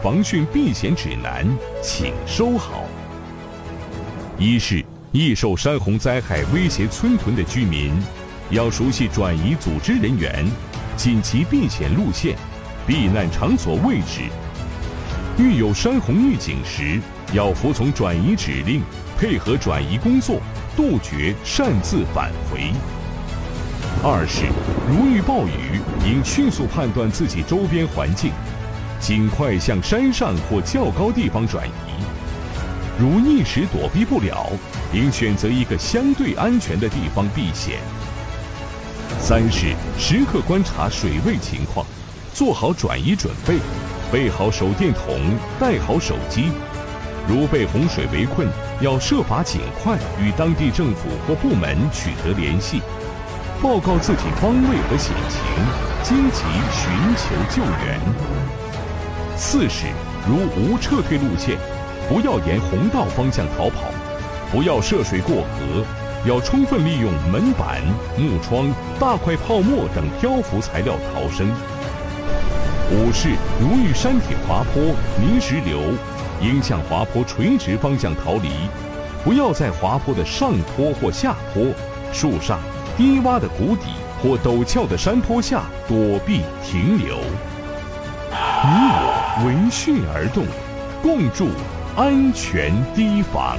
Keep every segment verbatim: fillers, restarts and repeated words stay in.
防汛避险指南，请收好。一是易受山洪灾害威胁村屯的居民，要熟悉转移组织人员、紧急避险路线、避难场所位置。遇有山洪预警时，要服从转移指令，配合转移工作，杜绝擅自返回。二是如遇暴雨，应迅速判断自己周边环境，尽快向山上或较高地方转移。如一时躲避不了，应选择一个相对安全的地方避险。三是时刻观察水位情况，做好转移准备，备好手电筒，带好手机。如被洪水围困，要设法尽快与当地政府或部门取得联系，报告自己方位和险情，积极寻求救援。四是如无撤退路线，不要沿洪道方向逃跑，不要涉水过河，要充分利用门板、木窗、大块泡沫等漂浮材料逃生。五是如遇山体滑坡、泥石流，应向滑坡垂直方向逃离，不要在滑坡的上坡或下坡、树上、低洼的谷底或陡峭的山坡下躲避停留。你我为训而动，共筑安全堤防。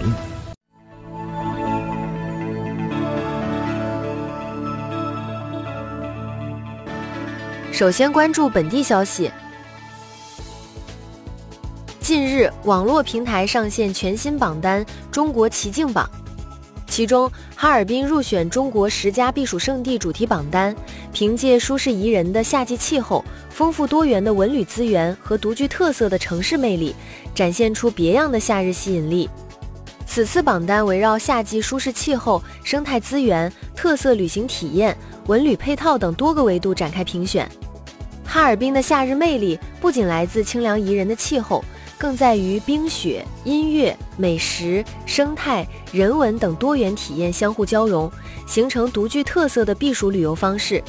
首先关注本地消息。近日，网络平台上线全新榜单“中国奇境榜”，其中哈尔滨入选中国十佳避暑胜地主题榜单，凭借舒适宜人的夏季气候、丰富多元的文旅资源和独具特色的城市魅力，展现出别样的夏日吸引力。此次榜单围绕夏季舒适气候、生态资源、特色旅行体验、文旅配套等多个维度展开评选。哈尔滨的夏日魅力不仅来自清凉宜人的气候，更在于冰雪、音乐、美食、生态、人文等多元体验相互交融，形成独具特色的避暑旅游方式。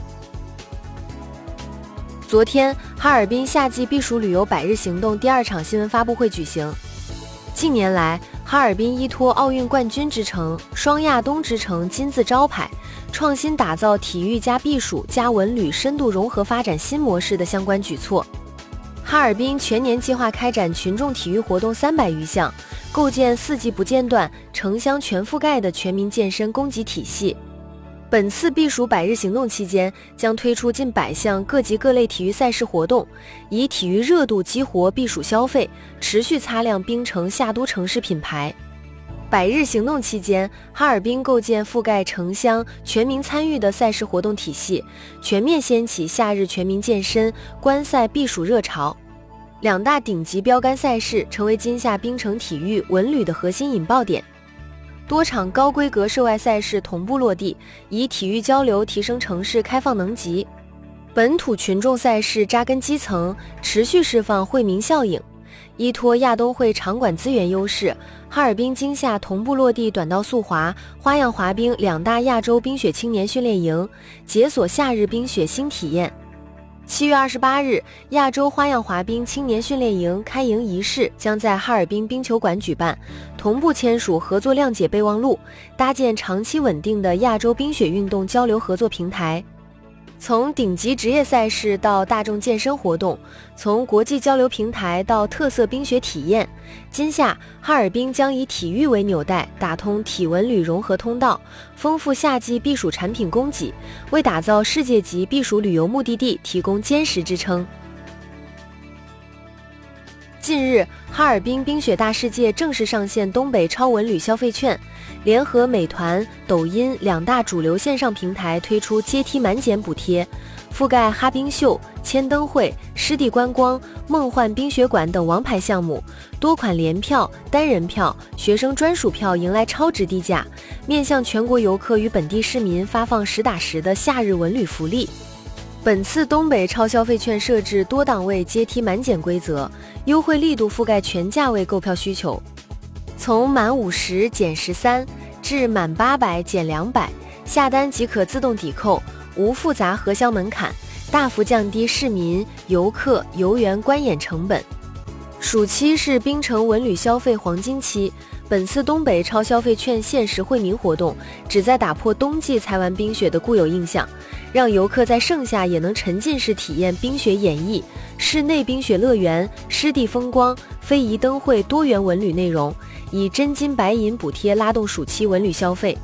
昨天，哈尔滨夏季避暑旅游百日行动第二场新闻发布会举行。近年来，哈尔滨依托奥运冠军之称、双亚冬之称金字招牌，创新打造体育加避暑加文旅深度融合发展新模式的相关举措。哈尔滨全年计划开展群众体育活动三百余项，构建四季不间断、城乡全覆盖的全民健身供给体系。本次避暑百日行动期间，将推出近百项各级各类体育赛事活动，以体育热度激活避暑消费，持续擦亮冰城夏都城市品牌。百日行动期间，哈尔滨构建覆盖城乡、全民参与的赛事活动体系，全面掀起夏日全民健身、观赛避暑热潮。两大顶级标杆赛事成为今夏冰城体育文旅的核心引爆点。多场高规格涉外赛事同步落地，以体育交流提升城市开放能级。本土群众赛事扎根基层，持续释放惠民效应。依托亚冬会场馆资源优势，哈尔滨今夏同步落地短道速滑、花样滑冰两大亚洲冰雪青年训练营，解锁夏日冰雪新体验。七月二十八日，亚洲花样滑冰青年训练营开营仪式将在哈尔滨冰球馆举办，同步签署合作谅解备忘录，搭建长期稳定的亚洲冰雪运动交流合作平台。从顶级职业赛事到大众健身活动，从国际交流平台到特色冰雪体验，今夏哈尔滨将以体育为纽带，打通体文旅融合通道，丰富夏季避暑产品供给，为打造世界级避暑旅游目的地提供坚实支撑。近日，哈尔滨冰雪大世界正式上线东北超文旅消费券，联合美团、抖音两大主流线上平台推出阶梯满减补贴，覆盖哈冰秀、千灯会、湿地观光、梦幻冰雪馆等王牌项目，多款联票、单人票、学生专属票迎来超值低价，面向全国游客与本地市民发放实打实的夏日文旅福利。本次东北超消费券设置多档位阶梯满减规则，优惠力度覆盖全价位购票需求，从满五十减十三至满八百减两百，下单即可自动抵扣，无复杂核销门槛，大幅降低市民、游客、游园观演成本。 暑期是槟城文旅消费黄金期，本次东北超消费券限时惠民活动，旨在打破冬季才玩冰雪的固有印象，让游客在盛夏也能沉浸式体验冰雪演绎、室内冰雪乐园、湿地风光、非遗灯会多元文旅内容，以真金白银补贴拉动暑期文旅消费。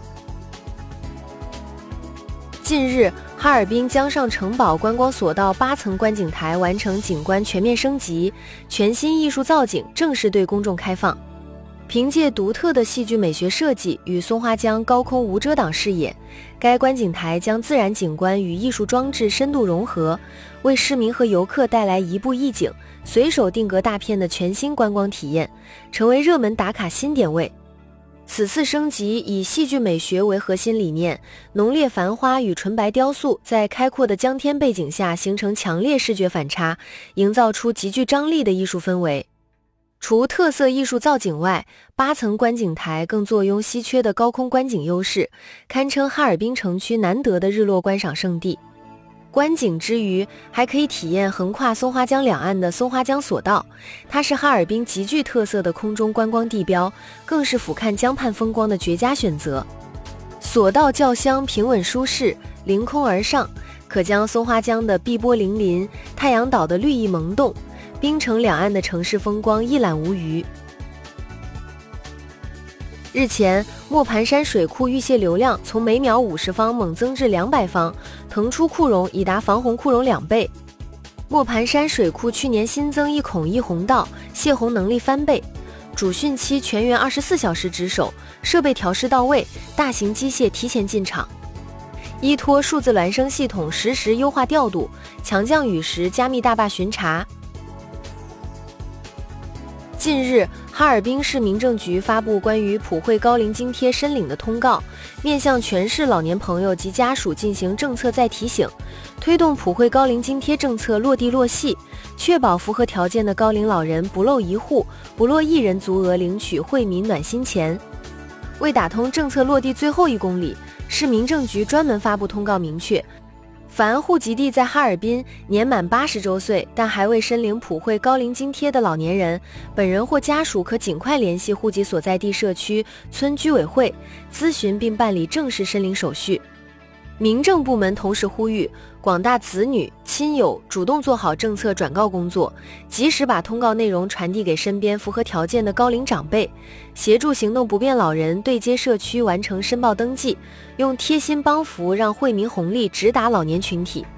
近日，哈尔滨江上城堡观光索道八层观景台完成景观全面升级，全新艺术造景正式对公众开放。凭借独特的戏剧美学设计与松花江高空无遮挡视野，该观景台将自然景观与艺术装置深度融合，为市民和游客带来一步一景、随手定格大片的全新观光体验，成为热门打卡新点位。此次升级以戏剧美学为核心理念，浓烈繁花与纯白雕塑在开阔的江天背景下形成强烈视觉反差，营造出极具张力的艺术氛围。除特色艺术造景外，八层观景台更坐拥稀缺的高空观景优势，堪称哈尔滨城区难得的日落观赏胜地。观景之余，还可以体验横跨松花江两岸的松花江索道，它是哈尔滨极具特色的空中观光地标，更是俯瞰江畔风光的绝佳选择。索道较香平稳舒适，凌空而上，可将松花江的碧波粼粼、太阳岛的绿意萌动、滨城两岸的城市风光一览无余。日前，磨盘山水库预泄流量从每秒五十方猛增至两百方，腾出库容已达防洪库容两倍。磨盘山水库去年新增一孔一洪道，泄洪能力翻倍，主汛期全员二十四小时值守，设备调试到位，大型机械提前进场。依托数字孪生系统实时优化调度，强降雨时加密大坝巡查。近日，哈尔滨市民政局发布关于普惠高龄津贴申领的通告，面向全市老年朋友及家属进行政策再提醒，推动普惠高龄津贴政策落地落细，确保符合条件的高龄老人不漏一户、不落一人足额领取惠民暖心钱。为打通政策落地最后一公里，市民政局专门发布通告明确，凡户籍地在哈尔滨、年满八十周岁但还未申领普惠高龄津贴的老年人，本人或家属可尽快联系户籍所在地社区、村居委会咨询并办理正式申领手续。民政部门同时呼吁广大子女、亲友主动做好政策转告工作，及时把通告内容传递给身边符合条件的高龄长辈，协助行动不便老人对接社区完成申报登记，用贴心帮扶让惠民红利直达老年群体。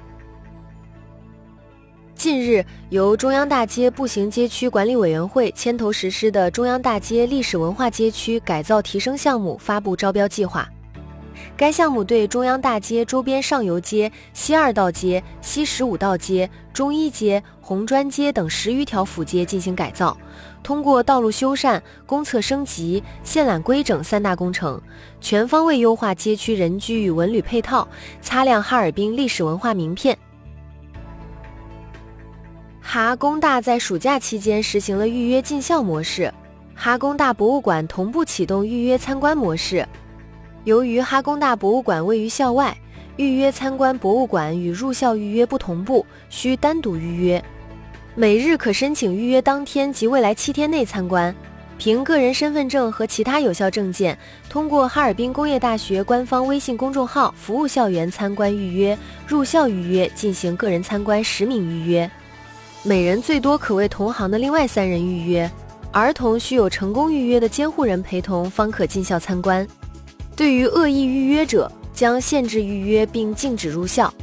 近日，由中央大街步行街区管理委员会牵头实施的中央大街历史文化街区改造提升项目发布招标计划。该项目对中央大街周边上游街、西二道街、西十五道街、中一街、红砖街等十余条辅街进行改造，通过道路修缮、公厕升级、线缆规整三大工程，全方位优化街区人居与文旅配套，擦亮哈尔滨历史文化名片。哈工大在暑假期间实行了预约进校模式，哈工大博物馆同步启动预约参观模式。由于哈工大博物馆位于校外，预约参观博物馆与入校预约不同步，需单独预约。每日可申请预约当天及未来七天内参观，凭个人身份证和其他有效证件，通过哈尔滨工业大学官方微信公众号服务校园参观预约、入校预约进行个人参观实名预约。每人最多可为同行的另外三人预约，儿童需有成功预约的监护人陪同方可进校参观。对于恶意预约者，将限制预约并禁止入校。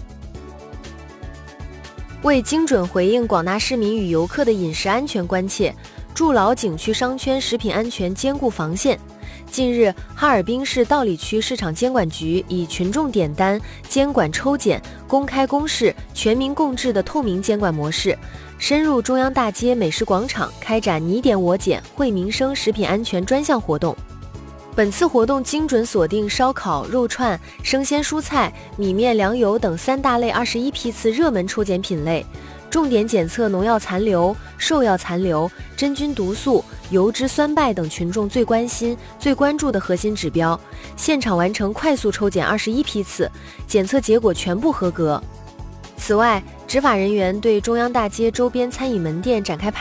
为精准回应广大市民与游客的饮食安全关切，筑牢景区商圈食品安全坚固防线。近日，哈尔滨市道里区市场监管局以群众点单、监管抽检、公开公示、全民共治的透明监管模式，深入中央大街美食广场开展你点我检、惠民生食品安全专项活动。本次活动精准锁定烧烤、肉串、生鲜蔬菜、米面粮油等三大类二十一批次热门抽检品类，重点检测农药残留、兽药残留、真菌毒素、油脂酸败等群众最关心、最关注的核心指标，现场完成快速抽检二十一批次，检测结果全部合格。此外，执法人员对中央大街周边餐饮门店展开排